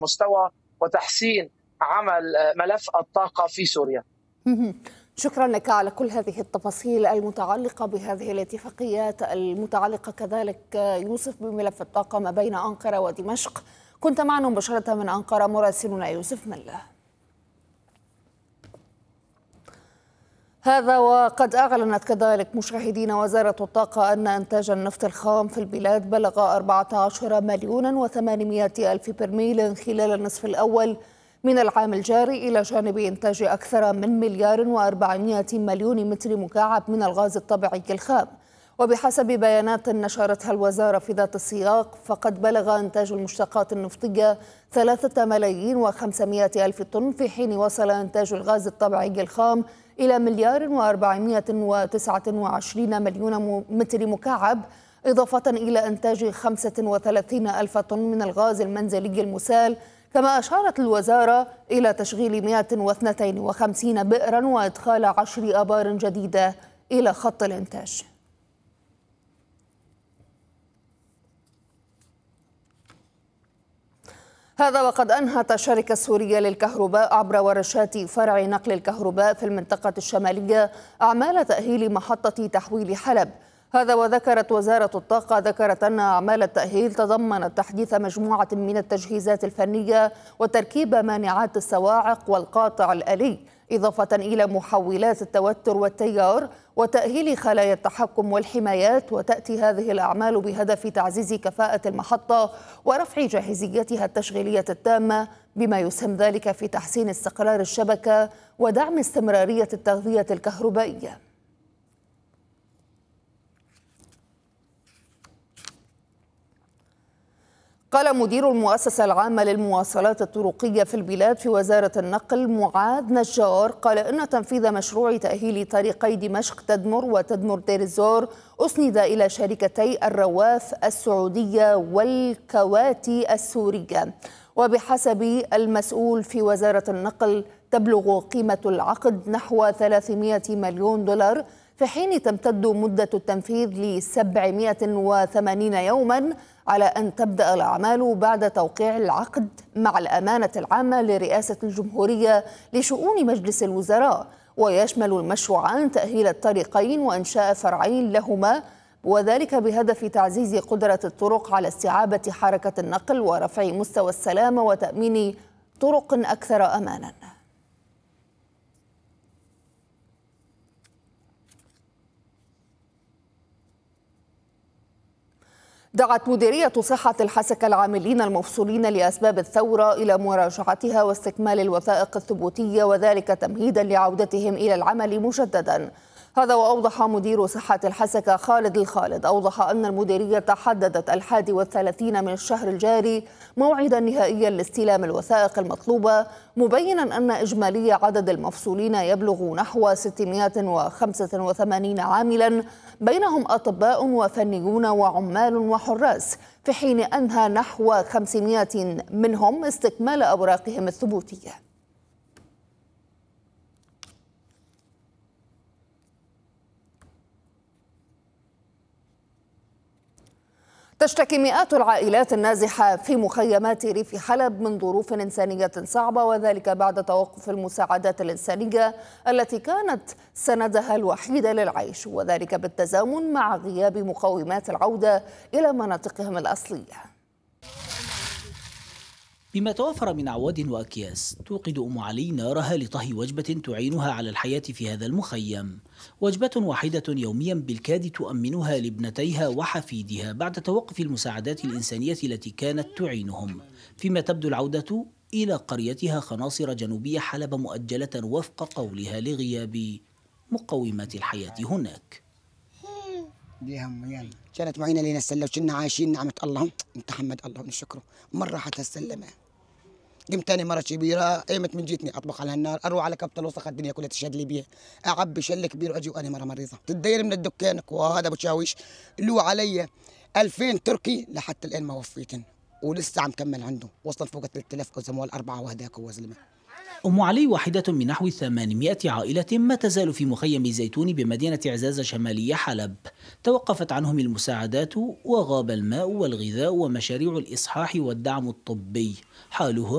مستوى وتحسين عمل ملف الطاقة في سوريا. شكرا لك على كل هذه التفاصيل المتعلقة بهذه الاتفاقيات المتعلقة كذلك يوسف بملف الطاقة ما بين أنقرة ودمشق. كنت معنا مباشرة من أنقرة مراسلنا يوسف ملا. هذا وقد أعلنت كذلك مشاهدين وزارة الطاقة أن إنتاج النفط الخام في البلاد بلغ 14,800,000 برميل خلال النصف الأول من العام الجاري، إلى جانب إنتاج أكثر من 1,400,000,000 متر مكعب من الغاز الطبيعي الخام. وبحسب بيانات نشرتها الوزارة في ذات السياق، فقد بلغ إنتاج المشتقات النفطية 3,500,000 طن، في حين وصل إنتاج الغاز الطبيعي الخام إلى 1,429,000,000 متر مكعب، إضافة إلى إنتاج 35,000 طن من الغاز المنزلي المسال. كما أشارت الوزارة إلى تشغيل 152 بئرا وإدخال 10 آبار جديدة إلى خط الإنتاج. هذا وقد أنهت الشركة السورية للكهرباء عبر ورشات فرع نقل الكهرباء في المنطقة الشمالية أعمال تأهيل محطة تحويل حلب. هذا وذكرت وزارة الطاقة أن أعمال التأهيل تضمنت تحديث مجموعة من التجهيزات الفنية وتركيب مانعات الصواعق والقاطع الآلي، إضافة إلى محولات التوتر والتيار وتأهيل خلايا التحكم والحمايات. وتأتي هذه الأعمال بهدف تعزيز كفاءة المحطة ورفع جاهزيتها التشغيلية التامة، بما يسهم ذلك في تحسين استقرار الشبكة ودعم استمرارية التغذية الكهربائية. قال مدير المؤسسة العامة للمواصلات الطرقية في البلاد في وزارة النقل معاذ نجار، قال إن تنفيذ مشروع تأهيل طريقي دمشق تدمر وتدمر دير الزور أسند إلى شركتي الرواف السعودية والكواتي السورية. وبحسب المسؤول في وزارة النقل تبلغ قيمة العقد نحو 300 مليون دولار، في حين تمتد مدة التنفيذ ل780 يوما على أن تبدأ الأعمال بعد توقيع العقد مع الأمانة العامة لرئاسة الجمهورية لشؤون مجلس الوزراء. ويشمل المشروعان تأهيل الطريقين وإنشاء فرعين لهما، وذلك بهدف تعزيز قدرة الطرق على استيعاب حركة النقل ورفع مستوى السلامة وتأمين طرق أكثر أمانا. دعت مديرية صحة الحسكة العاملين المفصولين لأسباب الثورة إلى مراجعتها واستكمال الوثائق الثبوتية، وذلك تمهيدا لعودتهم إلى العمل مجددا. هذا وأوضح مدير صحة الحسكة خالد الخالد أن المديرية حددت 31 من الشهر الجاري موعدا نهائيا لاستلام الوثائق المطلوبة، مبينا أن إجمالي عدد المفصولين يبلغ نحو 685 عاملا، بينهم أطباء وفنيون وعمال وحراس، في حين أنهى نحو 500 منهم استكمال أوراقهم الثبوتية. تشتكي مئات العائلات النازحة في مخيمات ريف حلب من ظروف إنسانية صعبة، وذلك بعد توقف المساعدات الإنسانية التي كانت سندها الوحيد للعيش، وذلك بالتزامن مع غياب مقومات العودة إلى مناطقهم الأصلية. بما توفر من أعواد وأكياس، توقد أم علي نارها لطهي وجبة تعينها على الحياة في هذا المخيم، وجبة واحدة يوميا بالكاد تؤمنها لابنتيها وحفيدها بعد توقف المساعدات الإنسانية التي كانت تعينهم، فيما تبدو العودة إلى قريتها خناصر جنوبية حلب مؤجلة وفق قولها لغياب مقومات الحياة هناك. كانت معينة لنا السلة وكنا عايشين نعمة الله، انت حمد الله ونشكره. مرة راحت السلمة، قمت ثاني مرة كبيرة، قيمت من جيتني اطبخ على النار، اروح على كبت الوسخ الدنيا كلها تشهد لي بيها، اعبي شله كبير واجي وانا مرة مريضة، تتدين من الدكان وهذا بتشاويش له علي 2000 تركي لحتى الان ما وفيتن، ولسه عم كمل عنده، وصل فوق 3000 أزموال 4 وهداك هو زلمة. أم علي واحدة من نحو 800 عائلة ما تزال في مخيم زيتون بمدينة عزازة شمالية حلب، توقفت عنهم المساعدات وغاب الماء والغذاء ومشاريع الإصحاح والدعم الطبي، حالهم